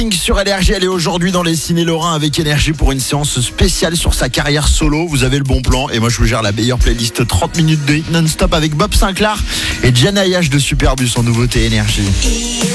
Sur Énergie, elle est aujourd'hui dans les ciné Lorrain avec Énergie pour une séance spéciale sur sa carrière solo. Vous avez le bon plan et moi je vous gère la meilleure playlist 30 minutes de hit non-stop avec Bob Sinclair et Jen Ayash de Superbus en nouveauté Énergie.